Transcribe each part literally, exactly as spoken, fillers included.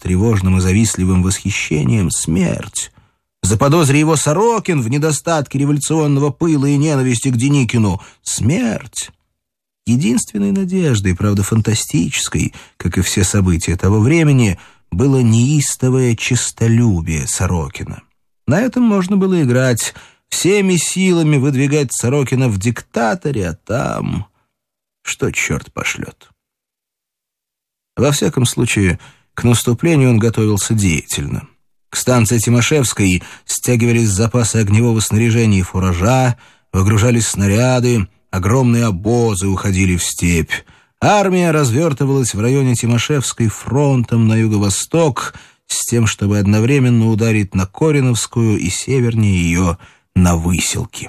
тревожным и завистливым восхищением, смерть. Заподозри его Сорокин в недостатке революционного пыла и ненависти к Деникину — смерть. Единственной надеждой, правда фантастической, как и все события того времени, было неистовое честолюбие Сорокина. На этом можно было играть, всеми силами выдвигать Сорокина в диктаторе, а там что черт пошлет. Во всяком случае, к наступлению он готовился деятельно. К станции Тимошевской стягивались запасы огневого снаряжения и фуража, выгружались снаряды, огромные обозы уходили в степь. Армия развертывалась в районе Тимошевской фронтом на юго-восток с тем, чтобы одновременно ударить на Кориновскую и севернее ее на Выселки.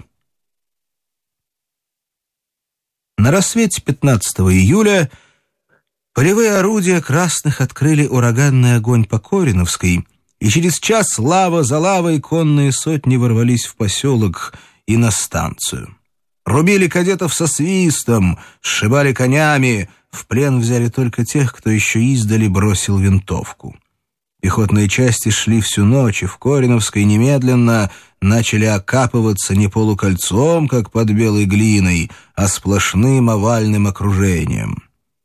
На рассвете пятнадцатого июля полевые орудия красных открыли ураганный огонь по Кориновской, и через час лава за лавой конные сотни ворвались в поселок и на станцию. Рубили кадетов со свистом, сшибали конями, в плен взяли только тех, кто еще издали бросил винтовку. Пехотные части шли всю ночь, и в Кориновской немедленно начали окапываться не полукольцом, как под белой глиной, а сплошным овальным окружением.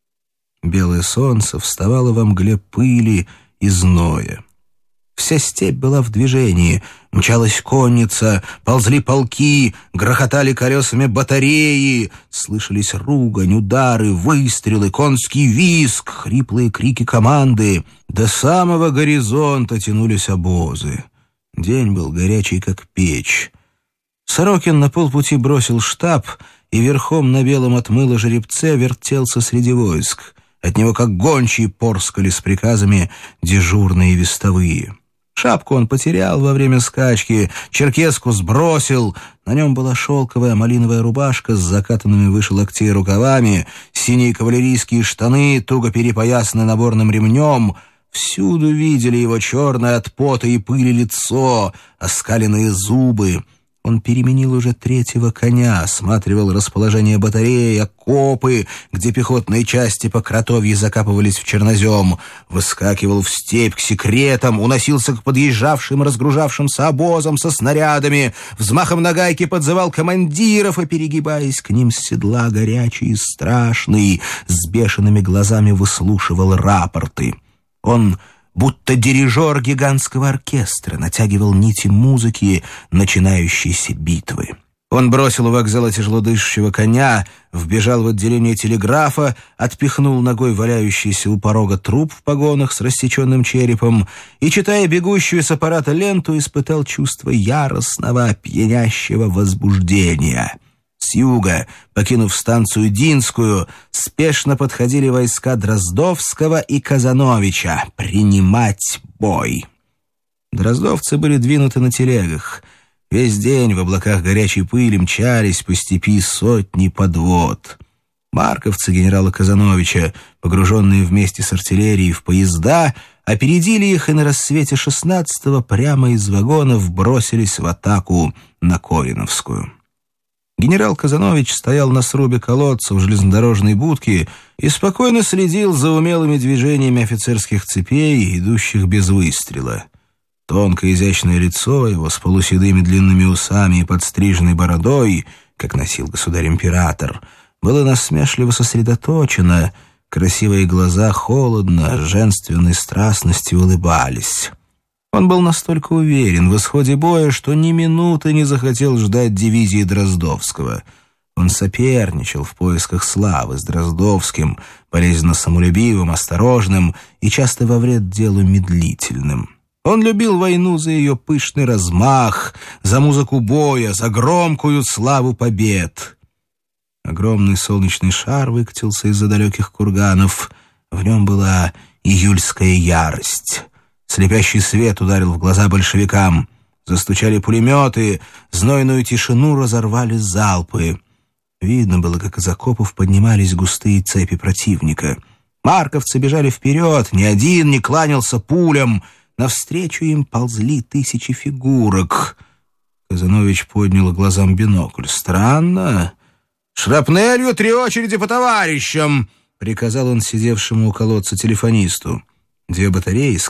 Белое солнце вставало во мгле пыли и зноя. Вся степь была в движении. Мчалась конница, ползли полки, грохотали колесами батареи, слышались ругань, удары, выстрелы, конский визг, хриплые крики команды. До самого горизонта тянулись обозы. День был горячий, как печь. Сорокин на полпути бросил штаб и верхом на белом от мыла жеребце вертелся среди войск. От него, как гончие, порскали с приказами дежурные вестовые. Шапку он потерял во время скачки, черкеску сбросил. На нем была шелковая малиновая рубашка с закатанными выше локтей рукавами, синие кавалерийские штаны, туго перепоясаны наборным ремнем. Всюду видели его черное от пота и пыли лицо, оскаленные зубы. Он переменил уже третьего коня, осматривал расположение батареи, окопы, где пехотные части по кротовье закапывались в чернозем, выскакивал в степь к секретам, уносился к подъезжавшим и разгружавшимся обозам со снарядами, взмахом нагайки подзывал командиров и, перегибаясь к ним с седла, горячий и страшный, с бешеными глазами выслушивал рапорты. Он, будто дирижер гигантского оркестра, натягивал нити музыки начинающейся битвы. Он бросил у вокзала тяжелодышащего коня, вбежал в отделение телеграфа, отпихнул ногой валяющийся у порога труп в погонах с рассеченным черепом и, читая бегущую с аппарата ленту, испытал чувство яростного, пьянящего возбуждения. С юга, покинув станцию Динскую, спешно подходили войска Дроздовского и Казановича принимать бой. Дроздовцы были двинуты на телегах. Весь день в облаках горячей пыли мчались по степи сотни подвод. Марковцы генерала Казановича, погруженные вместе с артиллерией в поезда, опередили их и на рассвете шестнадцатого прямо из вагонов бросились в атаку на Кориновскую. Генерал Казанович стоял на срубе колодца в железнодорожной будке и спокойно следил за умелыми движениями офицерских цепей, идущих без выстрела. Тонкое изящное лицо его с полуседыми длинными усами и подстриженной бородой, как носил государь-император, было насмешливо сосредоточено, красивые глаза холодно, с женственной страстностью улыбались. Он был настолько уверен в исходе боя, что ни минуты не захотел ждать дивизии Дроздовского. Он соперничал в поисках славы с Дроздовским, болезненно самолюбивым, осторожным и часто во вред делу медлительным. Он любил войну за ее пышный размах, за музыку боя, за громкую славу побед. Огромный солнечный шар выкатился из-за далеких курганов. В нем была июльская ярость. Слепящий свет ударил в глаза большевикам. Застучали пулеметы, знойную тишину разорвали залпы. Видно было, как из окопов поднимались густые цепи противника. Марковцы бежали вперед, ни один не кланялся пулям. Навстречу им ползли тысячи фигурок. Казанович поднял глазам бинокль. «Странно. Шрапнелью три очереди по товарищам!» — приказал он сидевшему у колодца телефонисту. Две батареи